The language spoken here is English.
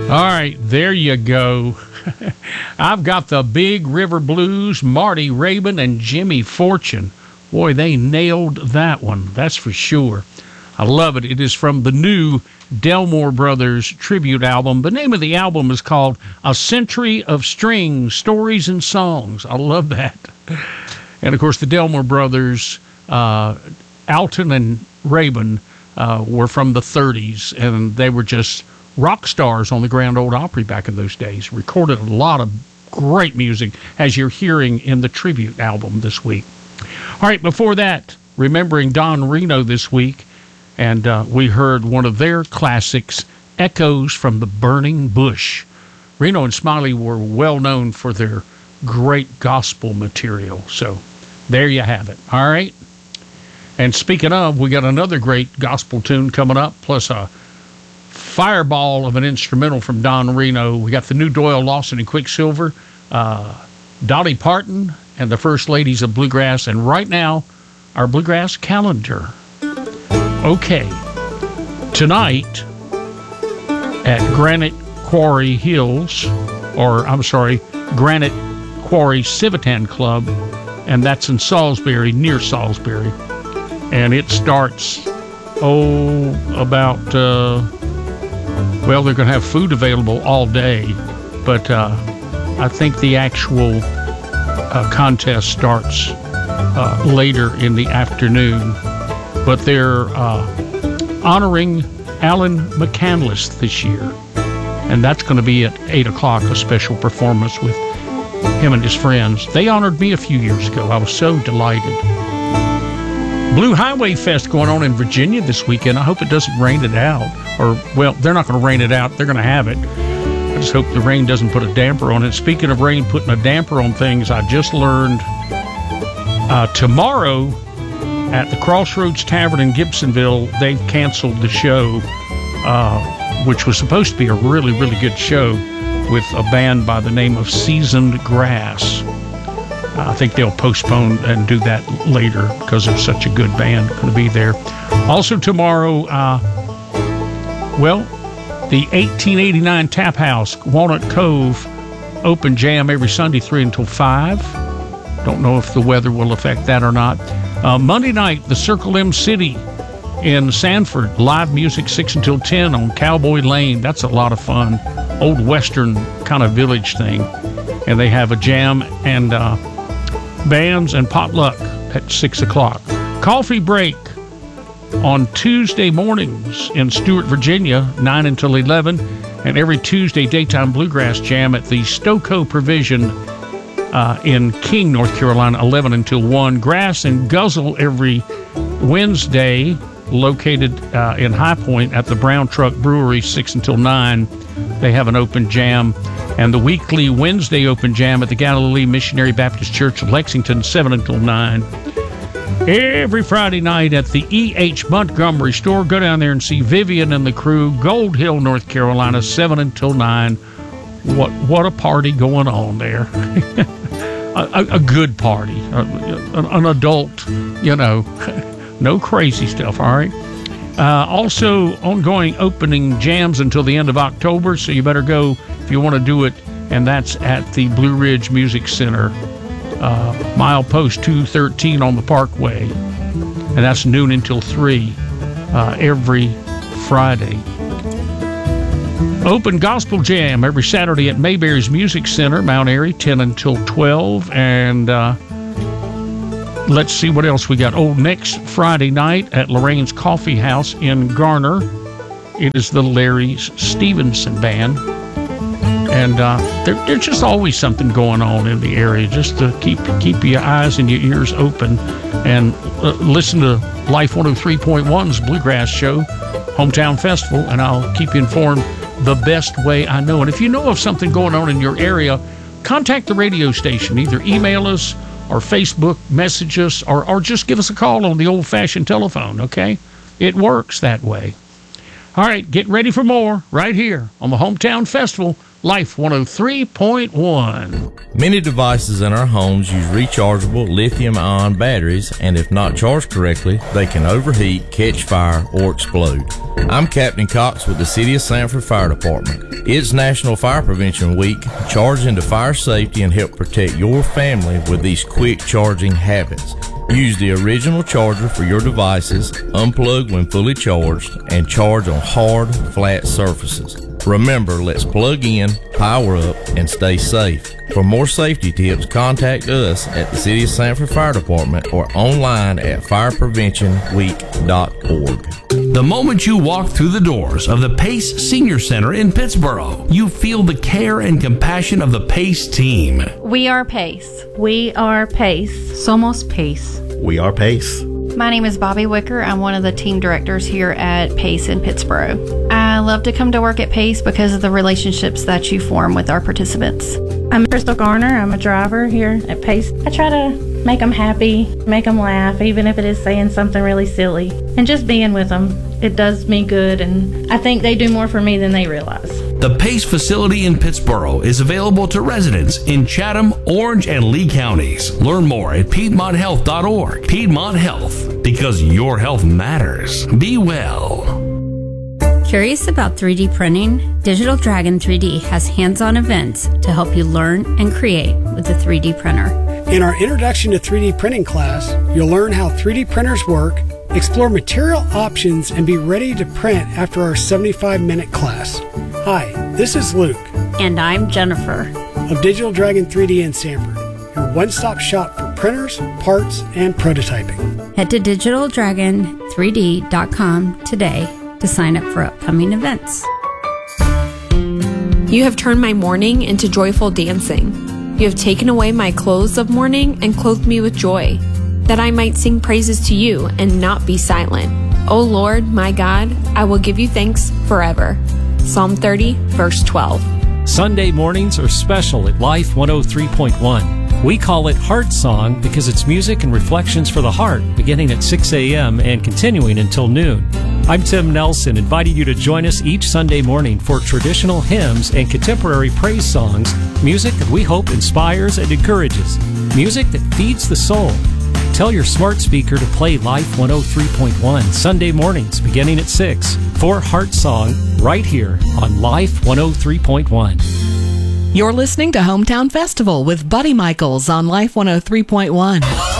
All right, there you go. I've got the Big River Blues, Marty Raybon and Jimmy Fortune. Boy, they nailed that one, that's for sure. I love it. It is from the new Delmore Brothers tribute album. The name of the album is called A Century of Strings, Stories and Songs. I love that. And, of course, the Delmore Brothers, Alton and Raybon, were from the 30s, and they were just rock stars on the Grand Ole Opry back in those days. Recorded a lot of great music, as you're hearing in the tribute album this week. All right, before that, remembering Don Reno this week, and we heard one of their classics, Echoes from the Burning Bush. Reno and Smiley were well known for their great gospel material, so there you have it. All right? And speaking of, we got another great gospel tune coming up, plus a fireball of an instrumental from Don Reno. We got the new Doyle Lawson and Quicksilver, Dolly Parton, and the First Ladies of Bluegrass. And right now, our Bluegrass calendar. Okay, tonight at Granite Quarry Hills, Granite Quarry Civitan Club, and that's in Salisbury, near Salisbury. And it starts, they're going to have food available all day, but I think the actual contest starts later in the afternoon. But they're honoring Alan McCandless this year, and that's going to be at 8 o'clock, a special performance with him and his friends. They honored me a few years ago. I was so delighted. Blue Highway Fest going on in Virginia this weekend. I hope it doesn't rain it out. They're not going to rain it out. They're going to have it. I just hope the rain doesn't put a damper on it. Speaking of rain putting a damper on things, I just learned tomorrow at the Crossroads Tavern in Gibsonville, they've canceled the show, which was supposed to be a really, really good show with a band by the name of Seasoned Grass. I think they'll postpone and do that later because there's such a good band going to be there. Also tomorrow, the 1889 Tap House, Walnut Cove, open jam every Sunday 3 until 5. Don't know if the weather will affect that or not. Monday night, the Circle M City in Sanford, live music 6 until 10 on Cowboy Lane. That's a lot of fun. Old Western kind of village thing. And they have a jam and bands and potluck at 6 o'clock. Coffee break on Tuesday mornings in Stewart, Virginia, 9 until 11. And every Tuesday, daytime bluegrass jam at the Stoco Provision in King, North Carolina, 11 until 1. Grass and Guzzle every Wednesday, located in High Point at the Brown Truck Brewery, 6 until 9. They have an open jam. And the weekly Wednesday open jam at the Galilee Missionary Baptist Church of Lexington, 7 until 9. Every Friday night at the E.H. Montgomery store, go down there and see Vivian and the crew, Gold Hill, North Carolina, 7 until 9. What a party going on there. a good party, an adult, no crazy stuff, all right? Also, ongoing opening jams until the end of October, so you better go if you want to do it, and that's at the Blue Ridge Music Center, milepost 213 on the Parkway, and that's noon until 3 every Friday. Open Gospel Jam every Saturday at Mayberry's Music Center, Mount Airy, 10 until 12. And let's see what else we got. Next Friday night at Lorraine's Coffee House in Garner, it is the Larry Stevenson Band. And there's just always something going on in the area, just to keep your eyes and your ears open and listen to Life 103.1's Bluegrass Show, Hometown Festival, and I'll keep you informed the best way I know. And if you know of something going on in your area, contact the radio station. Either email us or Facebook message us or just give us a call on the old-fashioned telephone, okay? It works that way. All right, get ready for more right here on the Hometown Festival, Life 103.1. Many devices in our homes use rechargeable lithium-ion batteries, and if not charged correctly, they can overheat, catch fire, or explode. I'm Captain Cox with the City of Sanford Fire Department. It's National Fire Prevention Week. Charge into fire safety and help protect your family with these quick charging habits. Use the original charger for your devices, unplug when fully charged, and charge on hard, flat surfaces. Remember, let's plug in, power up, and stay safe. For more safety tips, contact us at the City of Sanford Fire Department or online at firepreventionweek.org. The moment you walk through the doors of the PACE Senior Center in Pittsboro, you feel the care and compassion of the PACE team. We are PACE. We are PACE. Somos PACE. We are PACE. My name is Bobby Wicker. I'm one of the team directors here at PACE in Pittsboro. I love to come to work at PACE because of the relationships that you form with our participants. I'm Crystal Garner. I'm a driver here at PACE. I try to make them happy, make them laugh, even if it is saying something really silly. And just being with them, it does me good, and I think they do more for me than they realize. The PACE facility in Pittsboro is available to residents in Chatham, Orange, and Lee counties. Learn more at PiedmontHealth.org. Piedmont Health, because your health matters. Be well. Curious about 3D printing? Digital Dragon 3D has hands-on events to help you learn and create with a 3D printer. In our Introduction to 3D Printing class, you'll learn how 3D printers work, explore material options, and be ready to print after our 75-minute class. Hi, this is Luke. And I'm Jennifer. Of Digital Dragon 3D in Sanford, your one-stop shop for printers, parts, and prototyping. Head to digitaldragon3d.com today to sign up for upcoming events. You have turned my mourning into joyful dancing. You have taken away my clothes of mourning and clothed me with joy, that I might sing praises to you and not be silent. O Lord, my God, I will give you thanks forever. Psalm 30, verse 12. Sunday mornings are special at Life 103.1. We call it Heart Song because it's music and reflections for the heart, beginning at 6 a.m. and continuing until noon. I'm Tim Nelson, inviting you to join us each Sunday morning for traditional hymns and contemporary praise songs, music that we hope inspires and encourages, music that feeds the soul. Tell your smart speaker to play Life 103.1 Sunday mornings beginning at 6 for Heart Song right here on Life 103.1. You're listening to Hometown Festival with Buddy Michaels on Life 103.1.